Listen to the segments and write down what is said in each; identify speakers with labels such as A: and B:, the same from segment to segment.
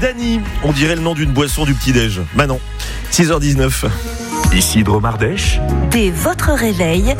A: Dany. On dirait le nom d'une boisson du petit-déj. Bah non. 6h19.
B: Ici Dromardèche.
C: Dès votre réveil,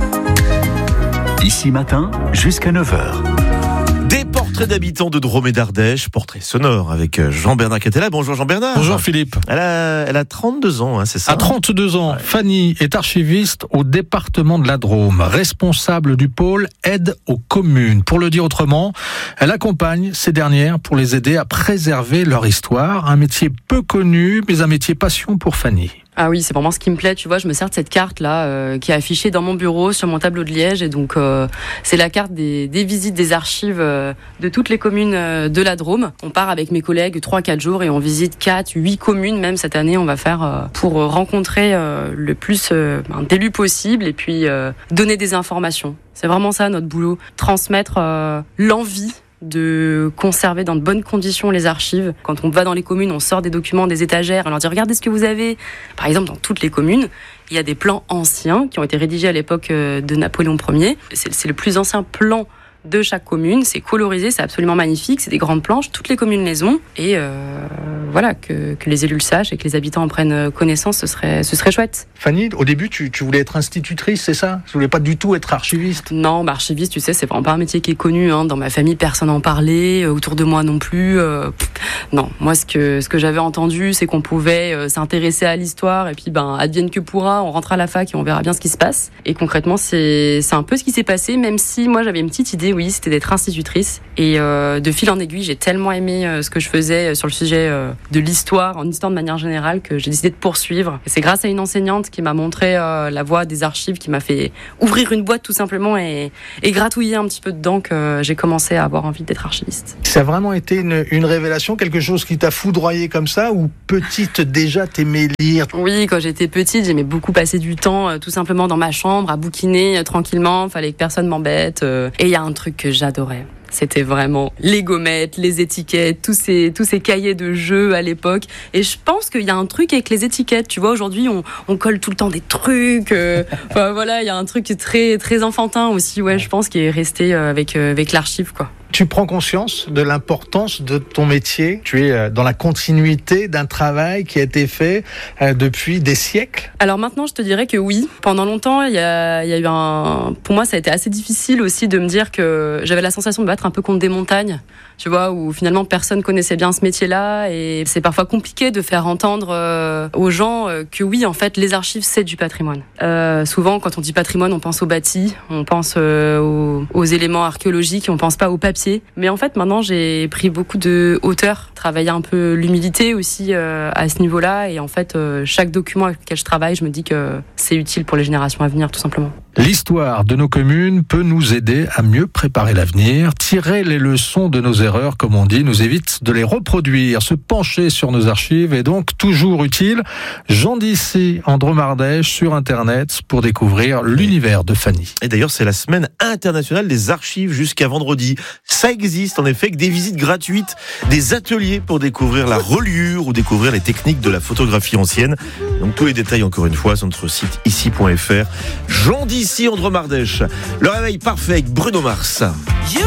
B: Ici matin jusqu'à 9h.
A: Des portraits d'habitants de Drôme et d'Ardèche, portrait sonore avec Jean-Bernard Catella. Bonjour Jean-Bernard.
D: Bonjour Philippe.
A: Elle a 32 ans, c'est ça?
D: À 32 ans, Fanny est archiviste au département de la Drôme, responsable du pôle aide aux communes. Pour le dire autrement, elle accompagne ces dernières pour les aider à préserver leur histoire. Un métier peu connu, mais un métier passion pour Fanny.
E: Ah oui, c'est vraiment ce qui me plaît, tu vois, je me sers de cette carte-là qui est affichée dans mon bureau sur mon tableau de liège et donc c'est la carte des visites des archives de toutes les communes de la Drôme. On part avec mes collègues 3-4 jours et on visite 4-8 communes même cette année, on va faire pour rencontrer le plus d'élus possible et puis donner des informations. C'est vraiment ça notre boulot, transmettre l'envie de conserver dans de bonnes conditions les archives. Quand on va dans les communes, on sort des documents des étagères, on leur dit regardez ce que vous avez. Par exemple, dans toutes les communes, il y a des plans anciens qui ont été rédigés à l'époque de Napoléon Ier. C'est le plus ancien plan de chaque commune, c'est colorisé, c'est absolument magnifique, c'est des grandes planches, toutes les communes les ont et voilà, que les élus le sachent et que les habitants en prennent connaissance, ce serait chouette.
D: Fanny, au début, tu voulais être institutrice, c'est ça? Tu voulais pas du tout être archiviste?
E: Non, archiviste, tu sais, c'est vraiment pas un métier qui est connu. Dans ma famille, personne n'en parlait, autour de moi non plus. Non, moi, ce que j'avais entendu, c'est qu'on pouvait s'intéresser à l'histoire et puis, advienne que pourra, on rentre à la fac et on verra bien ce qui se passe. Et concrètement, c'est un peu ce qui s'est passé, même si moi, j'avais une petite idée, oui, c'était d'être institutrice. Et de fil en aiguille, j'ai tellement aimé ce que je faisais sur le sujet de l'histoire, en histoire de manière générale, que j'ai décidé de poursuivre. Et c'est grâce à une enseignante qui m'a montré la voie des archives, qui m'a fait ouvrir une boîte tout simplement et gratouiller un petit peu dedans que j'ai commencé à avoir envie d'être archiviste.
D: Ça a vraiment été une révélation, quelque chose qui t'a foudroyé comme ça, ou petite déjà t'aimais lire?
E: Oui, quand j'étais petite, j'aimais beaucoup passer du temps tout simplement dans ma chambre à bouquiner tranquillement, fallait que personne m'embête. Et il y a un truc que j'adorais. C'était vraiment les gommettes, les étiquettes, tous ces cahiers de jeux à l'époque. Et je pense qu'il y a un truc avec les étiquettes. Tu vois, aujourd'hui, on colle tout le temps des trucs. Voilà, il y a un truc très, très enfantin aussi, ouais, je pense, qui est resté avec l'archive, quoi.
D: Tu prends conscience de l'importance de ton métier. Tu es dans la continuité d'un travail qui a été fait depuis des siècles.
E: Alors maintenant, je te dirais que oui. Pendant longtemps, il y a eu pour moi, ça a été assez difficile aussi de me dire que j'avais la sensation de battre un peu contre des montagnes. Tu vois, où finalement personne connaissait bien ce métier-là et c'est parfois compliqué de faire entendre aux gens que oui, en fait, les archives, c'est du patrimoine. Souvent, quand on dit patrimoine, on pense au bâti, on pense aux éléments archéologiques, on pense pas au papier. Mais en fait, maintenant, j'ai pris beaucoup de hauteur, travaillé un peu l'humilité aussi à ce niveau-là. Et en fait, chaque document avec lequel je travaille, je me dis que c'est utile pour les générations à venir, tout simplement.
D: L'histoire de nos communes peut nous aider à mieux préparer l'avenir. Tirer les leçons de nos erreurs, comme on dit, nous évite de les reproduire. Se pencher sur nos archives est donc toujours utile. Jean d'ici en Drôme-Ardèche sur Internet pour découvrir l'univers de Fanny.
A: Et d'ailleurs, c'est la semaine internationale des archives jusqu'à vendredi. Ça existe en effet, que des visites gratuites, des ateliers pour découvrir la reliure ou découvrir les techniques de la photographie ancienne. Donc tous les détails, encore une fois, sur notre site ici.fr. Jean d'ici en Drôme-Ardèche. Le réveil parfait avec Bruno Mars.